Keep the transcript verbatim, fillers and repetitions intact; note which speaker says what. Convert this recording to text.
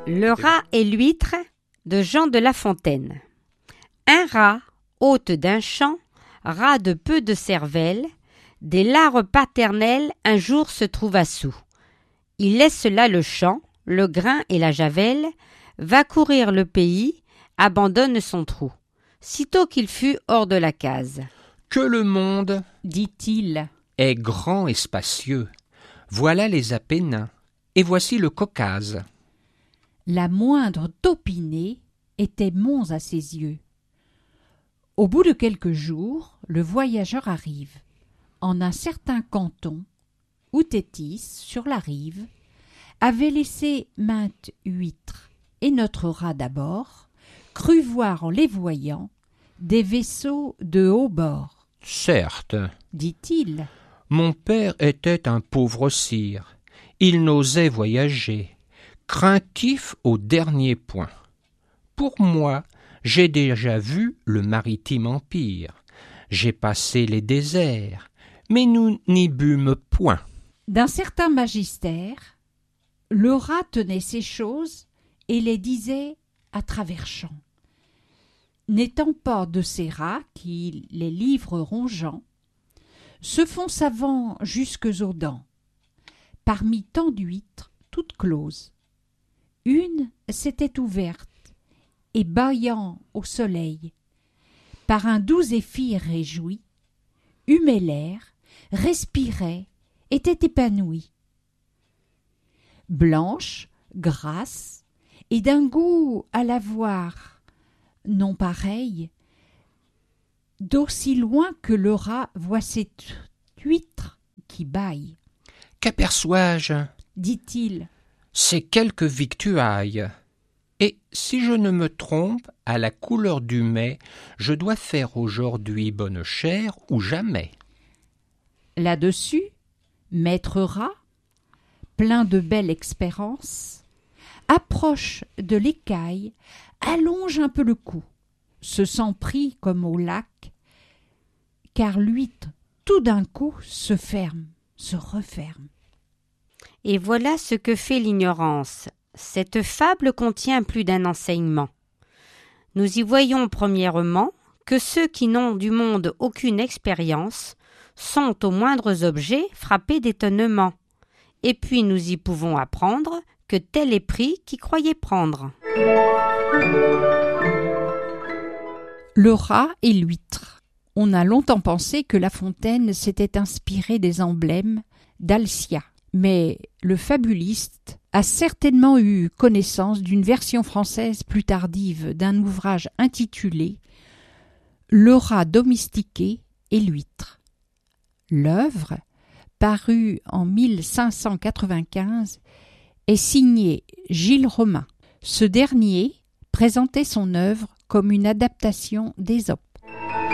Speaker 1: Le rat et l'huître de Jean de La Fontaine. Un rat, hôte d'un champ, rat de peu de cervelle, des lares paternelles un jour se trouva soûl. Il laisse là le champ, le grain et la javelle, va courir le pays, abandonne son trou. Sitôt qu'il fut hors de la case.
Speaker 2: Que le monde,
Speaker 3: dit-il,
Speaker 2: est grand et spacieux. Voilà les Apennins, et voici le Caucase.
Speaker 3: La moindre taupinée était mons à ses yeux. Au bout de quelques jours, le voyageur arrive en un certain canton où Thétis, sur la rive, avait laissé maintes huîtres, et notre rat d'abord crut voir en les voyant des vaisseaux de haut bord.
Speaker 2: Certes,
Speaker 3: dit-il,
Speaker 2: mon père était un pauvre sire. Il n'osait voyager, craintif au dernier point. Pour moi, j'ai déjà vu le maritime empire. J'ai passé les déserts, mais nous n'y bûmes point.
Speaker 3: D'un certain magistère, le rat tenait ces choses et les disait à travers champs. N'étant pas de ces rats qui, les livres rongeant, se font savants jusques aux dents, parmi tant d'huîtres toutes closes, une s'était ouverte et bâillant au soleil, par un doux zéphyr réjoui, humait l'air, respirait, était épanouie. Blanche, grasse, et d'un goût à la voir non pareil, d'aussi loin que le rat voit cette huître qui bâille.
Speaker 2: Qu'aperçois-je ?
Speaker 3: Dit-il.
Speaker 2: C'est quelque victuaille. Et si je ne me trompe, à la couleur du mets, je dois faire aujourd'hui bonne chère ou jamais.
Speaker 3: Là-dessus, maître rat, plein de belle expérience, approche de l'écaille, allonge un peu le cou, se sent pris comme au lac, car l'huître tout d'un coup se ferme, se referme.
Speaker 1: Et voilà ce que fait l'ignorance. Cette fable contient plus d'un enseignement. Nous y voyons premièrement que ceux qui n'ont du monde aucune expérience sont aux moindres objets frappés d'étonnement. Et puis nous y pouvons apprendre que tel est pris qui croyait prendre.
Speaker 3: Le rat et l'huître. On a longtemps pensé que La Fontaine s'était inspiré des emblèmes d'Alcia. Mais le fabuliste a certainement eu connaissance d'une version française plus tardive d'un ouvrage intitulé « Le rat domestiqué et l'huître ». L'œuvre, parue en mille cinq cent quatre-vingt-quinze, est signée Gilles Romain. Ce dernier présentait son œuvre comme une adaptation d'Ésope.